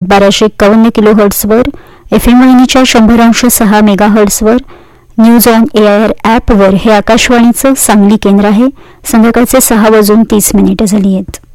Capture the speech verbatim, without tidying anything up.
बाराशे एक्कावन्न kilo हर्ट्सवर, F M वाहिनीच्या शंभर अंश सहा mega हर्ट्सवर, news on A I R ॲपवर हे आकाशवाणीचं सांगली केंद्र आहे. संध्याकाळचे सहा वाजून तीस मिनिटं झाली आहेत.